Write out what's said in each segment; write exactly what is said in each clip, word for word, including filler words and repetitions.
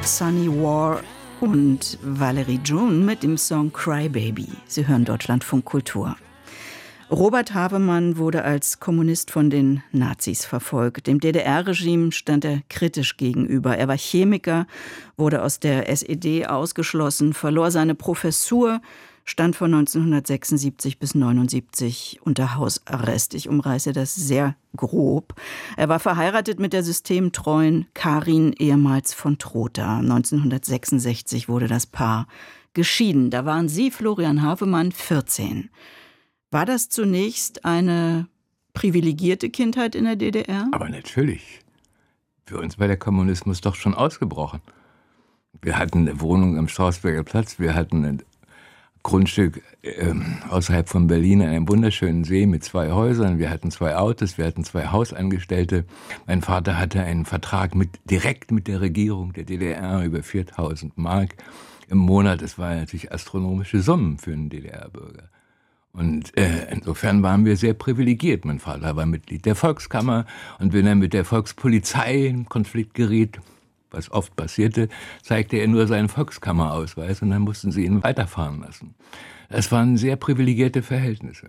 Sunny War und Valerie June mit dem Song Cry Baby. Sie hören Deutschlandfunk Kultur. Robert Havemann wurde als Kommunist von den Nazis verfolgt. Dem D D R-Regime stand er kritisch gegenüber. Er war Chemiker, wurde aus der S E D ausgeschlossen, verlor seine Professur, stand von neunzehnhundertsechsundsiebzig bis neunundsiebzig unter Hausarrest. Ich umreiße das sehr grob. Er war verheiratet mit der systemtreuen Karin, ehemals von Trotha. neunzehnhundertsechsundsechzig wurde das Paar geschieden. Da waren Sie, Florian Havemann, vierzehn. War das zunächst eine privilegierte Kindheit in der D D R? Aber natürlich. Für uns war der Kommunismus doch schon ausgebrochen. Wir hatten eine Wohnung am Strausberger Platz, wir hatten ein Grundstück äh, außerhalb von Berlin an einem wunderschönen See mit zwei Häusern, wir hatten zwei Autos, wir hatten zwei Hausangestellte. Mein Vater hatte einen Vertrag mit, direkt mit der Regierung der D D R über viertausend Mark im Monat. Das waren natürlich astronomische Summen für einen D D R-Bürger. Und äh, insofern waren wir sehr privilegiert. Mein Vater war Mitglied der Volkskammer und wenn er mit der Volkspolizei in Konflikt geriet, was oft passierte, zeigte er nur seinen Volkskammerausweis und dann mussten sie ihn weiterfahren lassen. Das waren sehr privilegierte Verhältnisse.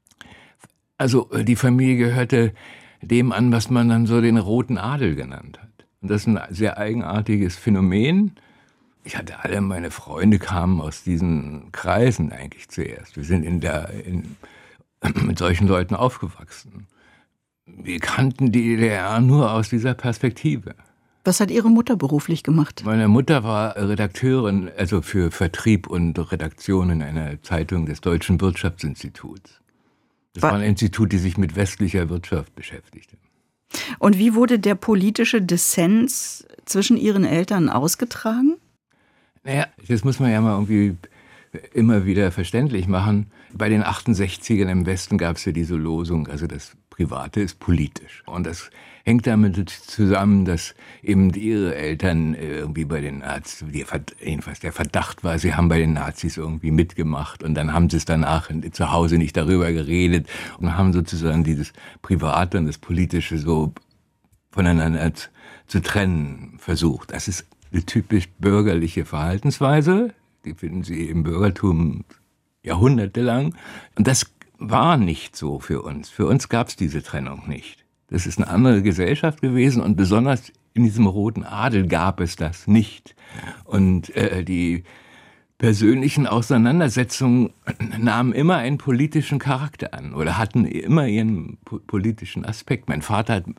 Also die Familie gehörte dem an, was man dann so den Roten Adel genannt hat. Und das ist ein sehr eigenartiges Phänomen. Ich hatte alle meine Freunde kamen aus diesen Kreisen eigentlich zuerst. Wir sind in der, in, mit solchen Leuten aufgewachsen. Wir kannten die D D R nur aus dieser Perspektive. Was hat Ihre Mutter beruflich gemacht? Meine Mutter war Redakteurin, also für Vertrieb und Redaktion in einer Zeitung des Deutschen Wirtschaftsinstituts. Das war, war ein Institut, das sich mit westlicher Wirtschaft beschäftigte. Und wie wurde der politische Dissens zwischen Ihren Eltern ausgetragen? Naja, das muss man ja mal irgendwie immer wieder verständlich machen. Bei den achtundsechzigern im Westen gab es ja diese Losung, also das Private ist politisch. Und das hängt damit zusammen, dass eben ihre Eltern irgendwie bei den Nazis, jedenfalls der Verdacht war, sie haben bei den Nazis irgendwie mitgemacht und dann haben sie es danach zu Hause nicht darüber geredet und haben sozusagen dieses Private und das Politische so voneinander zu trennen versucht. Das ist eine typisch bürgerliche Verhaltensweise, die finden Sie im Bürgertum jahrhundertelang. Und das war nicht so für uns. Für uns gab es diese Trennung nicht. Das ist eine andere Gesellschaft gewesen und besonders in diesem Roten Adel gab es das nicht. Und äh, die persönlichen Auseinandersetzungen nahmen immer einen politischen Charakter an oder hatten immer ihren po- politischen Aspekt. Mein Vater hat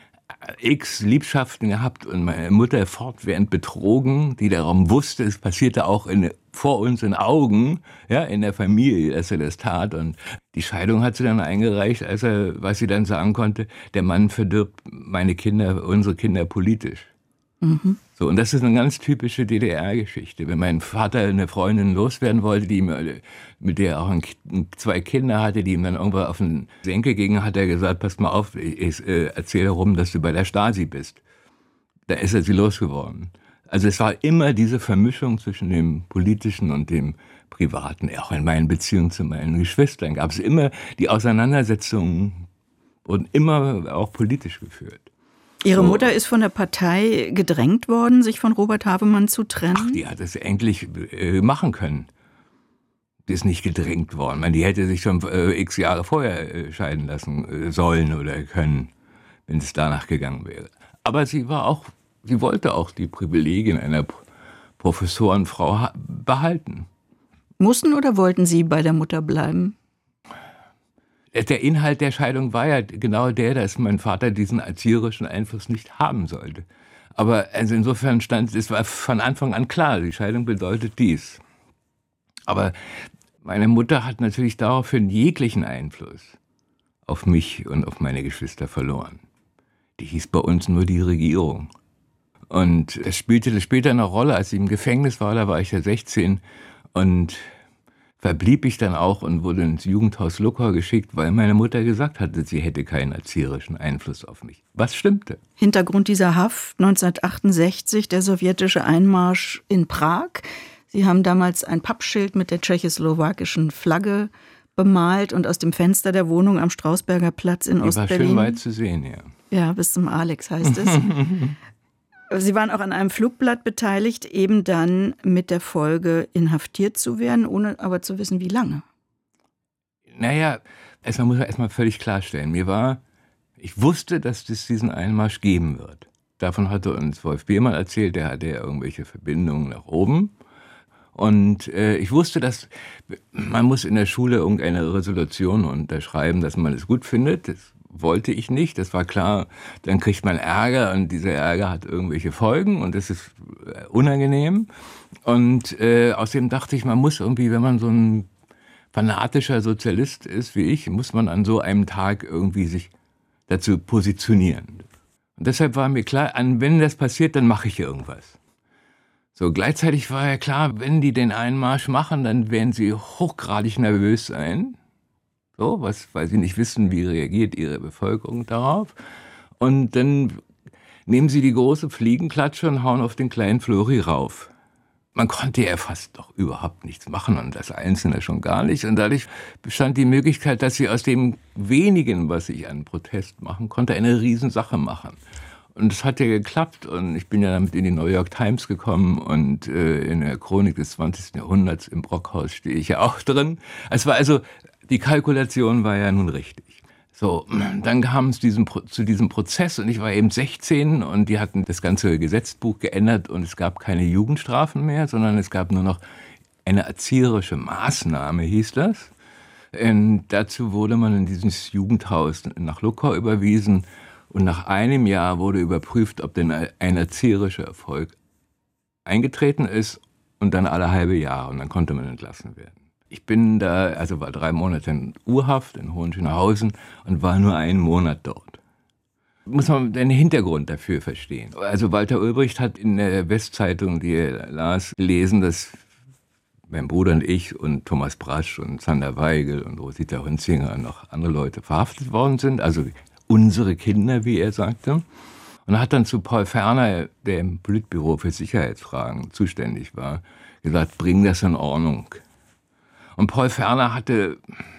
x Liebschaften gehabt und meine Mutter fortwährend betrogen, die darum wusste, es passierte auch in, vor uns in Augen, ja, in der Familie, dass er das tat. Und die Scheidung hat sie dann eingereicht, als er, was sie dann sagen konnte, der Mann verdirbt meine Kinder, unsere Kinder politisch. Mhm. So, und das ist eine ganz typische D D R-Geschichte. Wenn mein Vater eine Freundin loswerden wollte, die ihm, mit der er auch ein, zwei Kinder hatte, die ihm dann irgendwann auf den Senkel gingen, hat er gesagt, pass mal auf, ich, ich äh, erzähle rum, dass du bei der Stasi bist. Da ist er sie losgeworden. Also es war immer diese Vermischung zwischen dem Politischen und dem Privaten. Auch in meinen Beziehungen zu meinen Geschwistern gab es immer, die Auseinandersetzungen wurden immer auch politisch geführt. Ihre Mutter ist von der Partei gedrängt worden, sich von Robert Havemann zu trennen? Ach, die hat es endlich äh, machen können. Die ist nicht gedrängt worden. Man, die hätte sich schon äh, x Jahre vorher äh, scheiden lassen äh, sollen oder können, wenn es danach gegangen wäre. Aber sie war auch, sie wollte auch die Privilegien einer Professorenfrau ha- behalten. Mussten oder wollten Sie bei der Mutter bleiben? Der Inhalt der Scheidung war ja genau der, dass mein Vater diesen erzieherischen Einfluss nicht haben sollte. Aber also insofern stand, es war von Anfang an klar, die Scheidung bedeutet dies. Aber meine Mutter hat natürlich daraufhin jeglichen Einfluss auf mich und auf meine Geschwister verloren. Die hieß bei uns nur die Regierung. Und es spielte später eine Rolle, als ich im Gefängnis war, da war ich ja sechzehn und verblieb ich dann auch und wurde ins Jugendhaus Luckau geschickt, weil meine Mutter gesagt hatte, sie hätte keinen erzieherischen Einfluss auf mich. Was stimmte? Hintergrund dieser Haft neunzehnhundertachtundsechzig, der sowjetische Einmarsch in Prag. Sie haben damals ein Pappschild mit der tschechoslowakischen Flagge bemalt und aus dem Fenster der Wohnung am Strausberger Platz in Die Ostberlin. war schön weit zu sehen, ja. Ja, bis zum Alex heißt es. Sie waren auch an einem Flugblatt beteiligt, eben dann mit der Folge, inhaftiert zu werden, ohne aber zu wissen, wie lange. Naja, erstmal muss man erstmal völlig klarstellen. Mir war, ich wusste, dass es diesen Einmarsch geben wird. Davon hatte uns Wolf Biermann erzählt, der hatte ja irgendwelche Verbindungen nach oben. Und äh, ich wusste, dass man muss in der Schule irgendeine Resolution unterschreiben, dass man es gut findet. Das wollte ich nicht, das war klar. Dann kriegt man Ärger und dieser Ärger hat irgendwelche Folgen und das ist unangenehm. Und äh, außerdem dachte ich, man muss irgendwie, wenn man so ein fanatischer Sozialist ist wie ich, muss man an so einem Tag irgendwie sich dazu positionieren. Und deshalb war mir klar, wenn das passiert, dann mache ich irgendwas. So, gleichzeitig war ja klar, wenn die den Einmarsch machen, dann werden sie hochgradig nervös sein. So, was, weil sie nicht wissen, wie reagiert ihre Bevölkerung darauf. Und dann nehmen sie die große Fliegenklatsche und hauen auf den kleinen Flori rauf. Man konnte ja fast doch überhaupt nichts machen und das Einzelne schon gar nicht. Und dadurch bestand die Möglichkeit, dass sie aus dem Wenigen, was ich an Protest machen konnte, eine Riesensache machen. Und es hat ja geklappt und ich bin ja damit in die New York Times gekommen und äh, in der Chronik des zwanzigsten Jahrhunderts im Brockhaus stehe ich ja auch drin. Es war also, die Kalkulation war ja nun richtig. So, dann kam es diesem, zu diesem Prozess und ich war eben sechzehn und die hatten das ganze Gesetzbuch geändert und es gab keine Jugendstrafen mehr, sondern es gab nur noch eine erzieherische Maßnahme, hieß das. Und dazu wurde man in dieses Jugendhaus nach Luckau überwiesen und nach einem Jahr wurde überprüft, ob denn ein erzieherischer Erfolg eingetreten ist und dann alle halbe Jahre und dann konnte man entlassen werden. Ich bin da, also war drei Monate in Urhaft in Hohenschönhausen und war nur einen Monat dort. Muss man den Hintergrund dafür verstehen. Also Walter Ulbricht hat in der Westzeitung, die er las, gelesen, dass mein Bruder und ich und Thomas Brasch und Zander Weigel und Rosita Hunzinger und noch andere Leute verhaftet worden sind, also unsere Kinder, wie er sagte. Und er hat dann zu Paul Ferner, der im Politbüro für Sicherheitsfragen zuständig war, gesagt, bring das in Ordnung. Und Paul Ferner hatte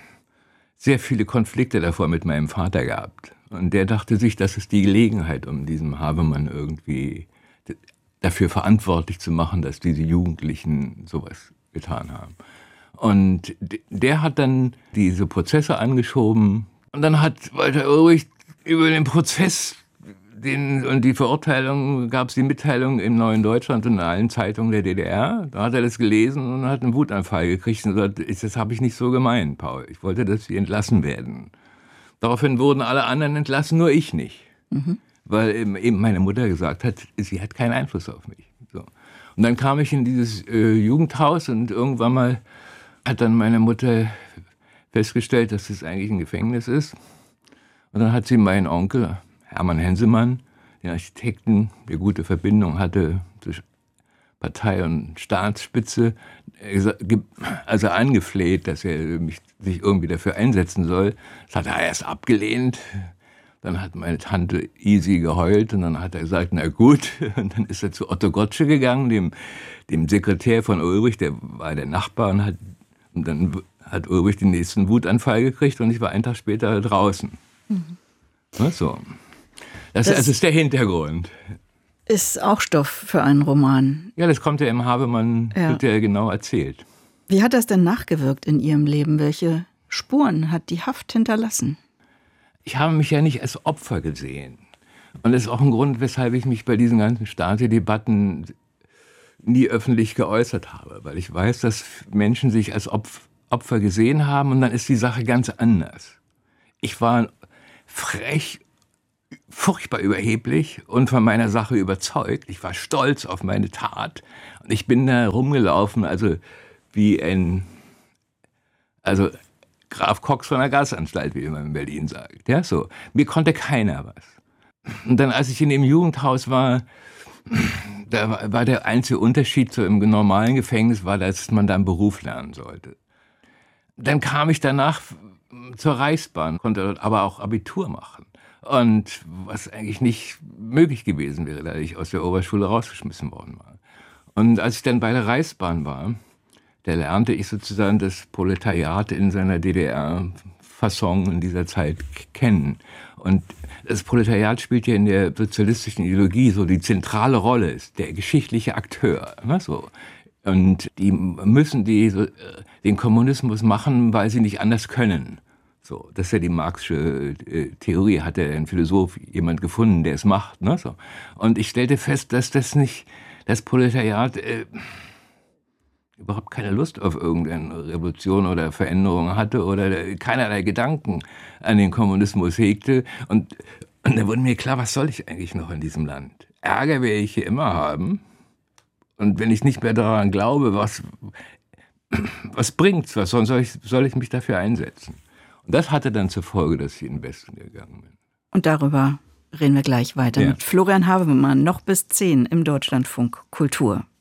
sehr viele Konflikte davor mit meinem Vater gehabt. Und der dachte sich, das ist die Gelegenheit, um diesen Havemann irgendwie dafür verantwortlich zu machen, dass diese Jugendlichen sowas getan haben. Und der hat dann diese Prozesse angeschoben. Und dann hat Walter Ulbricht über den Prozess Den, und die Verurteilung, gab es die Mitteilung im Neuen Deutschland und in allen Zeitungen der D D R. Da hat er das gelesen und hat einen Wutanfall gekriegt und gesagt, das habe ich nicht so gemeint, Paul. Ich wollte, dass sie entlassen werden. Daraufhin wurden alle anderen entlassen, nur ich nicht. Mhm. Weil eben meine Mutter gesagt hat, sie hat keinen Einfluss auf mich. So. Und dann kam ich in dieses äh, Jugendhaus und irgendwann mal hat dann meine Mutter festgestellt, dass das eigentlich ein Gefängnis ist. Und dann hat sie meinen Onkel, Hermann Hensemann, den Architekten, der gute Verbindung hatte zwischen Partei und Staatsspitze, also angefleht, dass er mich, sich irgendwie dafür einsetzen soll. Das hat er erst abgelehnt. Dann hat meine Tante Isi geheult und dann hat er gesagt, na gut. Und dann ist er zu Otto Gottsche gegangen, dem, dem Sekretär von Ulbricht, der war der Nachbar. Und, hat, und dann hat Ulbricht den nächsten Wutanfall gekriegt und ich war einen Tag später draußen. Mhm. Na, so. Das, das, das ist der Hintergrund. Ist auch Stoff für einen Roman. Ja, das kommt ja im Havemann, ja. Wird ja genau erzählt. Wie hat das denn nachgewirkt in Ihrem Leben? Welche Spuren hat die Haft hinterlassen? Ich habe mich ja nicht als Opfer gesehen. Und das ist auch ein Grund, weshalb ich mich bei diesen ganzen Stasi-Debatten nie öffentlich geäußert habe. Weil ich weiß, dass Menschen sich als Opfer gesehen haben und dann ist die Sache ganz anders. Ich war frech, furchtbar überheblich und von meiner Sache überzeugt. Ich war stolz auf meine Tat und ich bin da rumgelaufen, also wie ein, also Graf Cox von der Gasanstalt, wie man in Berlin sagt. Ja, so. Mir konnte keiner was. Und dann, als ich in dem Jugendhaus war, da war der einzige Unterschied zu einem normalen Gefängnis, war, dass man da einen Beruf lernen sollte. Dann kam ich danach zur Reichsbahn, konnte dort aber auch Abitur machen. Und was eigentlich nicht möglich gewesen wäre, da ich aus der Oberschule rausgeschmissen worden war. Und als ich dann bei der Reichsbahn war, da lernte ich sozusagen das Proletariat in seiner D D R-Fasson in dieser Zeit kennen. Und das Proletariat spielt ja in der sozialistischen Ideologie so die zentrale Rolle, ist der geschichtliche Akteur. Ne, so. Und die müssen die, so, den Kommunismus machen, weil sie nicht anders können. So, das ist ja die Marxische äh, Theorie, hat ja ein Philosoph, jemand gefunden, der es macht. Ne, so. Und ich stellte fest, dass das nicht, das Proletariat äh, überhaupt keine Lust auf irgendeine Revolution oder Veränderung hatte oder keinerlei Gedanken an den Kommunismus hegte. Und, und dann wurde mir klar, was soll ich eigentlich noch in diesem Land? Ärger werde ich hier immer haben. Und wenn ich nicht mehr daran glaube, was, was bringt's? Was soll ich, soll ich mich dafür einsetzen? Und das hatte dann zur Folge, dass ich in den Westen gegangen bin. Und darüber reden wir gleich weiter ja. mit Florian Havemann, noch bis zehn im Deutschlandfunk Kultur.